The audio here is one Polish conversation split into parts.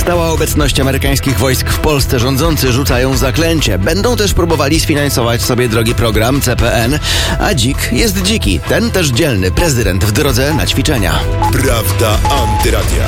Stała obecność amerykańskich wojsk w Polsce rządzący rzucają zaklęcie. Będą też próbowali sfinansować sobie drogi program CPN, a dzik jest dziki. Ten też dzielny prezydent w drodze na ćwiczenia. Prawda Antyradia.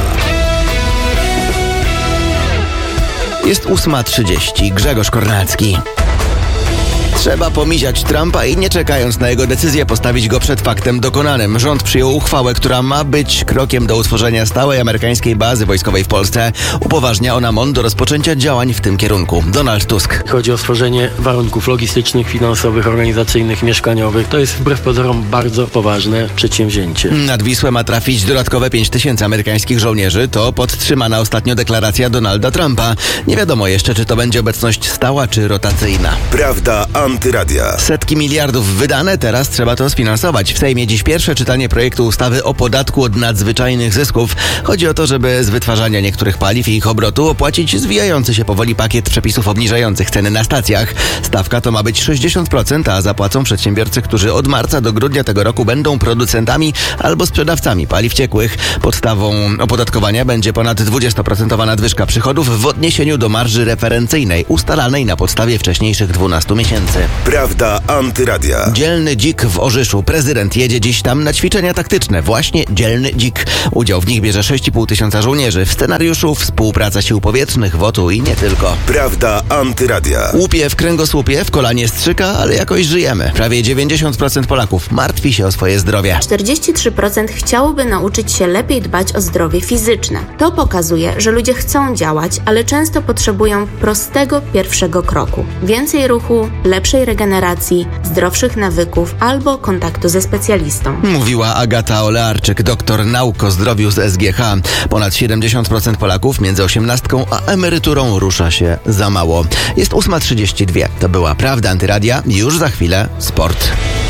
Jest 8:30. Grzegorz Kornacki. Trzeba pomiziać Trumpa i nie czekając na jego decyzję postawić go przed faktem dokonanym. Rząd przyjął uchwałę, która ma być krokiem do utworzenia stałej amerykańskiej bazy wojskowej w Polsce. Upoważnia ona MON do rozpoczęcia działań w tym kierunku. Donald Tusk. Chodzi o stworzenie warunków logistycznych, finansowych, organizacyjnych, mieszkaniowych. To jest wbrew pozorom bardzo poważne przedsięwzięcie. Nad Wisłę ma trafić dodatkowe 5000 amerykańskich żołnierzy. To podtrzymana ostatnio deklaracja Donalda Trumpa. Nie wiadomo jeszcze, czy to będzie obecność stała, czy rotacyjna. Prawda Antyradia. Setki miliardów wydane, teraz trzeba to sfinansować. W Sejmie dziś pierwsze czytanie projektu ustawy o podatku od nadzwyczajnych zysków. Chodzi o to, żeby z wytwarzania niektórych paliw i ich obrotu opłacić zwijający się powoli pakiet przepisów obniżających ceny na stacjach. Stawka to ma być 60%, a zapłacą przedsiębiorcy, którzy od marca do grudnia tego roku będą producentami albo sprzedawcami paliw ciekłych. Podstawą opodatkowania będzie ponad 20% nadwyżka przychodów w odniesieniu do marży referencyjnej, ustalanej na podstawie wcześniejszych 12 miesięcy. Prawda Antyradia. Dzielny dzik w Orzyszu. Prezydent jedzie dziś tam na ćwiczenia taktyczne. Właśnie dzielny dzik. Udział w nich bierze 6,5 tysiąca żołnierzy. W scenariuszu współpraca sił powietrznych, WOT-u i nie tylko. Prawda Antyradia. Łupie w kręgosłupie, w kolanie strzyka, ale jakoś żyjemy. Prawie 90% Polaków martwi się o swoje zdrowie. 43% chciałoby nauczyć się lepiej dbać o zdrowie fizyczne. To pokazuje, że ludzie chcą działać, ale często potrzebują prostego pierwszego kroku. Więcej ruchu, lepszej regeneracji, zdrowszych nawyków albo kontaktu ze specjalistą. Mówiła Agata Olearczyk, doktor nauk o zdrowiu z SGH. Ponad 70% Polaków między 18 a emeryturą rusza się za mało. Jest 8:32. To była Prawda Antyradia. Już za chwilę sport.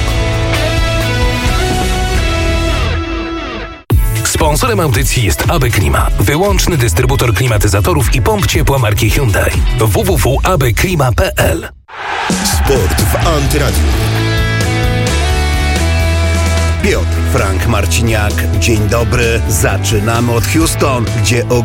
Sponsorem audycji jest AB Klima, wyłączny dystrybutor klimatyzatorów i pomp ciepła marki Hyundai. www.abklima.pl. Sport w Antyradiu. Piotr Frank Marciniak. Dzień dobry. Zaczynamy od Houston, gdzie